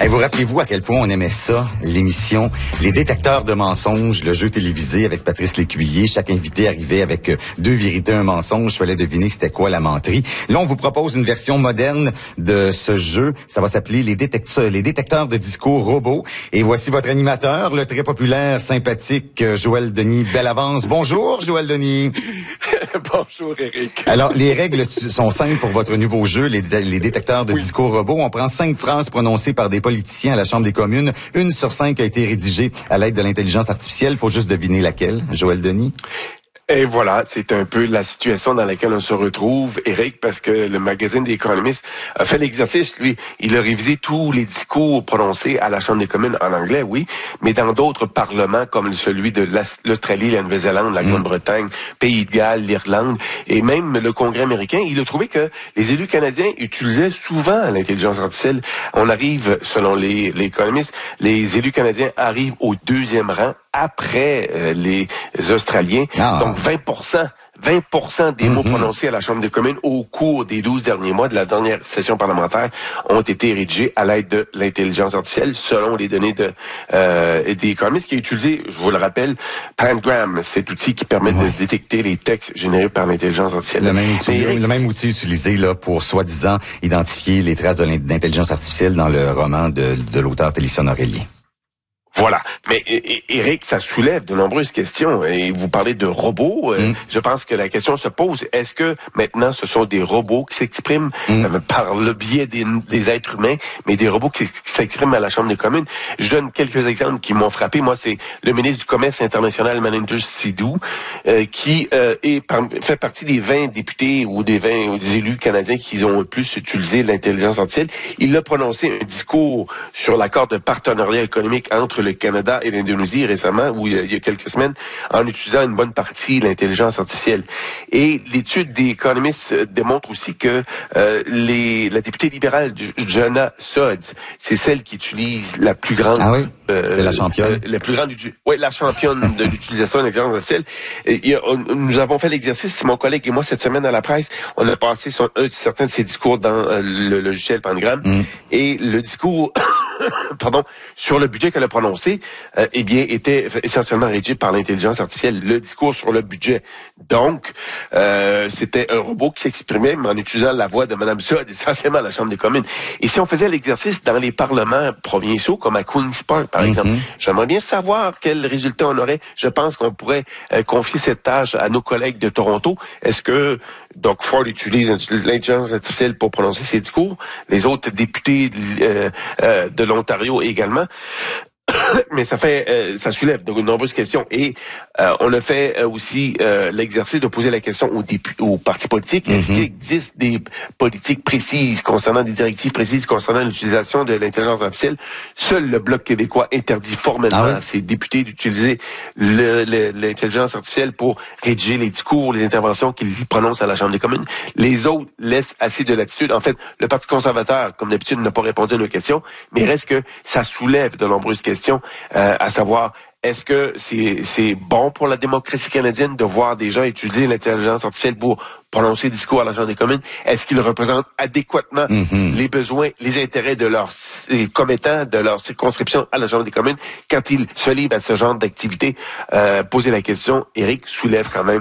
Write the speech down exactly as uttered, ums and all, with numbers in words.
Hey, vous rappelez-vous à quel point on aimait ça, l'émission Les détecteurs de mensonges, le jeu télévisé avec Patrice Lécuyer. Chaque invité arrivait avec deux vérités, un mensonge. Il fallait deviner c'était quoi la menterie. Là, on vous propose une version moderne de ce jeu. Ça va s'appeler les détecteurs, les détecteurs de discours robots. Et voici votre animateur, le très populaire, sympathique Joël Denis Bellavance. Bonjour, Joël Denis. Bonjour, Éric. Alors, les règles sont simples pour votre nouveau jeu, les, les détecteurs de oui. discours robots. On prend cinq phrases prononcées par des politiciens à la Chambre des communes. Une sur cinq a été rédigée à l'aide de l'intelligence artificielle. Il faut juste deviner laquelle, Joël Denis. Et voilà, c'est un peu la situation dans laquelle on se retrouve, Éric, parce que le magazine The Economist a fait l'exercice, lui. Il a révisé tous les discours prononcés à la Chambre des communes en anglais, oui, mais dans d'autres parlements comme celui de l'Australie, la Nouvelle-Zélande, la Grande-Bretagne, Pays de Galles, l'Irlande, et même le Congrès américain. Il a trouvé que les élus canadiens utilisaient souvent l'intelligence artificielle. On arrive, selon les, les économistes, les élus canadiens arrivent au deuxième rang après euh, les Australiens. Ah. Donc, vingt pour cent, vingt pour cent des mm-hmm. mots prononcés à la Chambre des communes au cours des douze derniers mois de la dernière session parlementaire ont été rédigés à l'aide de l'intelligence artificielle, selon les données de euh, des économistes qui a utilisé, je vous le rappelle, Pangram, cet outil qui permet ouais. de détecter les textes générés par l'intelligence artificielle. Le même outil, Mais, le même outil utilisé là pour soi-disant identifier les traces de l'intelligence artificielle dans le roman de, de l'auteur Télésphore Aurélien. Voilà. Mais Éric, ça soulève de nombreuses questions. Et vous parlez de robots. Mm. Je pense que la question se pose, est-ce que maintenant ce sont des robots qui s'expriment mm. euh, par le biais des, des êtres humains, mais des robots qui, qui s'expriment à la Chambre des communes? Je donne quelques exemples qui m'ont frappé. Moi, c'est le ministre du Commerce international, Maninder Sidhu, euh, qui euh, est par, fait partie des vingt députés ou des vingt ou des élus canadiens qui ont le plus utilisé l'intelligence artificielle. Il a prononcé un discours sur l'accord de partenariat économique entre le Canada et l'Indonésie récemment, ou il y a quelques semaines, en utilisant une bonne partie de l'intelligence artificielle. Et l'étude des économistes démontre aussi que euh, les, la députée libérale Jana Suggs, c'est celle qui utilise la plus grande... Ah oui? Euh, c'est la championne? Euh, la plus grande... Oui, la championne de l'utilisation de l'intelligence artificielle. Et, et, on, nous avons fait l'exercice, mon collègue et moi, cette semaine à la presse, on a passé sur un, certains de ses discours dans euh, le logiciel Pangram, mm. et le discours... pardon, sur le budget qu'elle a prononcé, euh, eh bien, était essentiellement rédigé par l'intelligence artificielle. Le discours sur le budget. Donc, euh, c'était un robot qui s'exprimait, mais en utilisant la voix de Mme Sud, essentiellement à la Chambre des communes. Et si on faisait l'exercice dans les parlements provinciaux, comme à Queen's Park, par mm-hmm. exemple, j'aimerais bien savoir quel résultat on aurait. Je pense qu'on pourrait euh, confier cette tâche à nos collègues de Toronto. Est-ce que Doug Ford utilise l'intelligence artificielle pour prononcer ses discours? Les autres députés euh, euh, de l'Ontario également. Mais ça fait, euh, ça soulève donc de nombreuses questions. Et euh, on a fait euh, aussi euh, l'exercice de poser la question aux, députés, aux partis politiques. Mm-hmm. Est-ce qu'il existe des politiques précises concernant des directives précises concernant l'utilisation de l'intelligence artificielle? Seul le Bloc québécois interdit formellement ah oui? à ses députés d'utiliser le, le, l'intelligence artificielle pour rédiger les discours, les interventions qu'ils prononcent à la Chambre des communes. Les autres laissent assez de latitude. En fait, le Parti conservateur, comme d'habitude, n'a pas répondu à nos questions, mais il reste que ça soulève de nombreuses questions. Euh, à savoir, est-ce que c'est, c'est bon pour la démocratie canadienne de voir des gens utiliser l'intelligence artificielle pour prononcer des discours à la Chambre des communes? Est-ce qu'ils représentent adéquatement mm-hmm. les besoins, les intérêts de leurs commettants, de leur circonscription à la Chambre des communes quand ils se livrent à ce genre d'activité? Euh, poser la question, Éric, soulève quand même